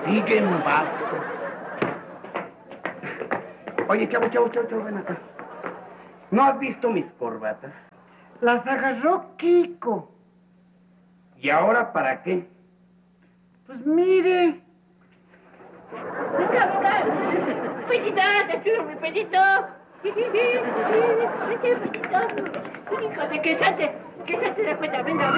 siguen bastos. Oye, chavo, ven acá. ¿No has visto mis corbatas? Las agarró Kiko. ¿Y ahora para qué? Pues mire. Venga. Pedito, te quiero mi pedito. Pedito. Hijo de que salte de cuenta, venga.